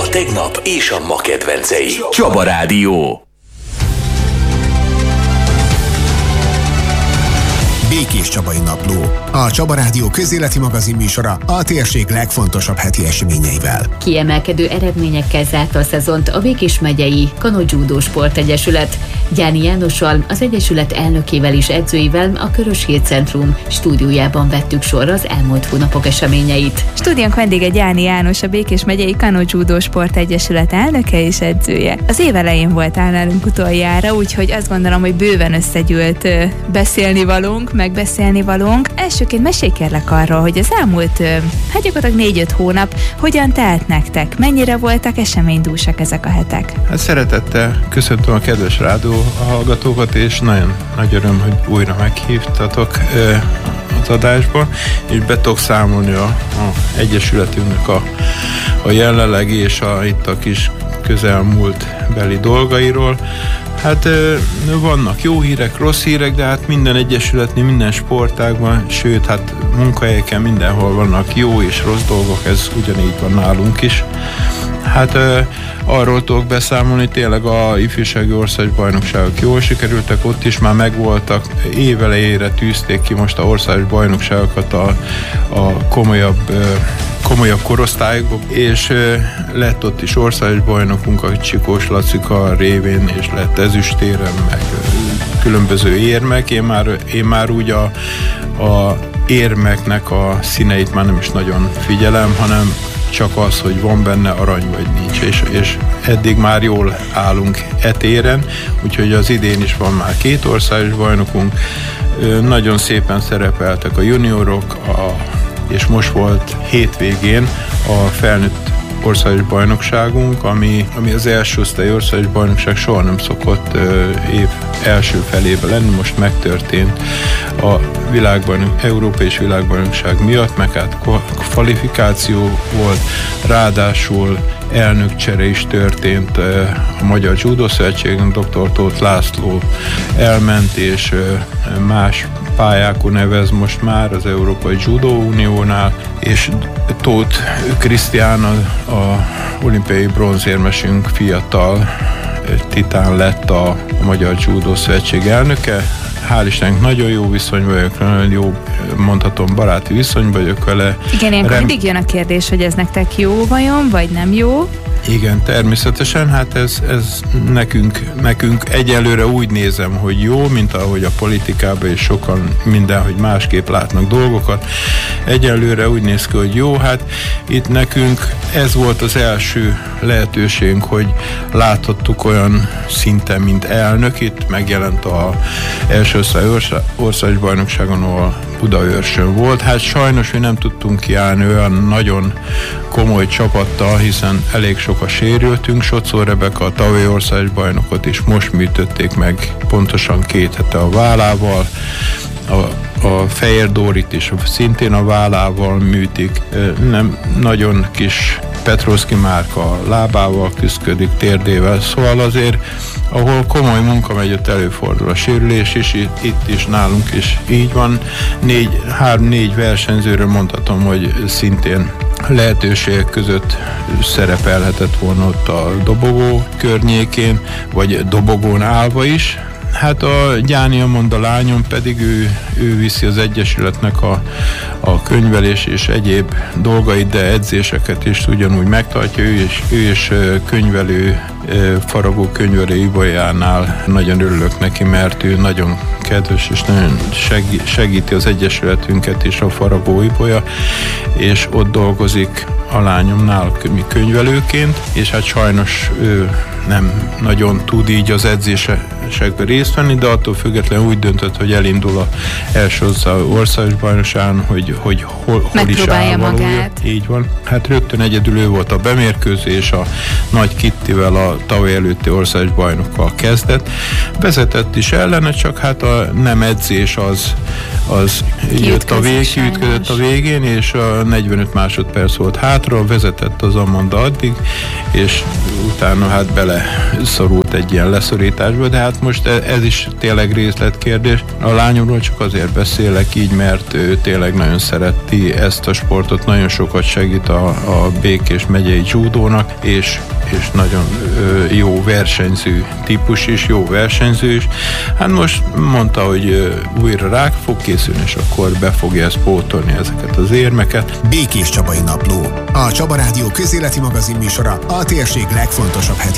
A tegnap és a ma kedvencei. Csaba Rádió. Békés Csabai Napló. A Csaba Rádió közéleti magazin műsora a térség legfontosabb heti eseményeivel. Kiemelkedő eredményekkel zárta a szezont a Békés megyei Kano-Judo Sportegyesület. Gyáni Jánossal, az egyesület elnökével és edzőivel a Körös Hírcentrum stúdiójában vettük sorra az elmúlt hónapok eseményeit. Stúdiónk vendége Gyáni János, a Békés megyei Kano-Judo Sportegyesület elnöke és edzője. Az év elején voltál nálunk utoljára, úgyhogy azt gondolom, hogy bőven összegyűlt beszélni valónk. Elsőként mesélj kérlek arról, hogy az elmúlt gyakorlatilag 4-5 hónap hogyan telt nektek? Mennyire voltak eseménydúsak ezek a hetek? Hát szeretettel köszöntöm a kedves rádió hallgatókat, és nagyon nagy öröm, hogy újra meghívtatok az adásba, és be tudok számolni a egyesületünknek a jelenlegi és itt a kis közelmúlt beli dolgairól. Hát vannak jó hírek, rossz hírek, de hát minden egyesületnél, minden sportágban, sőt, hát munkahelyeken mindenhol vannak jó és rossz dolgok, ez ugyanígy van nálunk is. Hát arról tudok beszámolni, tényleg a ifjúsági országos bajnokságok jól sikerültek, ott is már megvoltak, évelejére tűzték ki most a országos bajnokságokat a komolyabb korosztályokban, és lett ott is országos bajnokunk a Csikós Lacika révén, és lett ezüstérem, meg különböző érmek. Én már úgy a érmeknek a színeit már nem is nagyon figyelem, hanem csak az, hogy van benne arany vagy nincs, és eddig már jól állunk etéren, úgyhogy az idén is van már 2 országos bajnokunk, nagyon szépen szerepeltek a juniorok, és most volt hétvégén a felnőtt országos bajnokságunk, ami az első osztály országos bajnokság soha nem szokott év első felébe lenni, most megtörtént a Európai és világbajnokság miatt, meg hát kvalifikáció volt, ráadásul elnökcsere is történt a Magyar Judo Szövetségen, dr. Tóth László elment, és más pályákon nevez most már az Európai Judo Uniónál, és Tóth Krisztián a olimpiai bronzérmesünk fiatal titán lett a Magyar Judo Szövetség elnöke. Hál' Istennek nagyon jó viszonyban vagyok, nagyon jó, mondhatom, baráti viszonyban vagyok vele. Igen, ilyenkor mindig jön a kérdés, hogy ez nektek jó vajon, vagy nem jó? Igen, természetesen, hát ez nekünk egyelőre úgy nézem, hogy jó, mint ahogy a politikában is sokan mindenhogy másképp látnak dolgokat. Egyelőre úgy néz ki, hogy jó, hát itt nekünk ez volt az első lehetőségünk, hogy láthattuk olyan szinten, mint elnök, itt megjelent az első országos bajnokságon, ahol Budaörsön volt. Hát sajnos mi nem tudtunk kiállni olyan nagyon komoly csapattal, hiszen elég sok a sérültünk. Socó Rebeka, a tavalyi országos bajnokot is most műtötték meg pontosan 2 hete a vállával. A Fehér Dórit is szintén a vállával műtik. Nem nagyon kis Petrovszki Márka lábával küszködik, térdével, szóval azért ahol komoly munka megy, ott előfordul a sérülés, és itt is nálunk is így van. 3-4 versenyzőről mondhatom, hogy szintén lehetőségek között szerepelhetett volna ott a dobogó környékén, vagy dobogón állva is. Hát a Gyáni Amanda lányom pedig ő viszi az egyesületnek a könyvelés és egyéb dolgait, de edzéseket is ugyanúgy megtartja. Ő is könyvelő, faragó könyvelő Ibolyánál. Nagyon örülök neki, mert ő nagyon kedves és nagyon segíti az egyesületünket is, a faragó Ibolya, és ott dolgozik a lányomnál könyvelőként, és hát sajnos ő nem nagyon tud így az edzésekben részt venni, de attól függetlenül úgy döntött, hogy elindul az első országos bajnokságon, hogy hol is áll magát. Így van. Hát rögtön egyedül ő volt a bemérkőzés, a Nagy Kittivel, a tavaly előtti országos bajnokkal kezdett. Vezetett is ellene, csak hát a nem edzés az kiütközött a végén, és a 45 másodperc volt hátra, vezetett az Amanda addig, és utána hát bele szorult egy ilyen leszorításba, de hát most ez is tényleg részletkérdés. A lányomról csak azért beszélek így, mert ő tényleg nagyon szereti ezt a sportot, nagyon sokat segít a Békés megyei judónak, és nagyon jó versenyző típus is, jó versenyző is. Hát most mondta, hogy újra rá fog készülni, és akkor be fogja ezt pótolni, ezeket az érmeket. Békés Csabai Napló. A Csaba Rádió közéleti magazin műsora a térség legfontosabb heti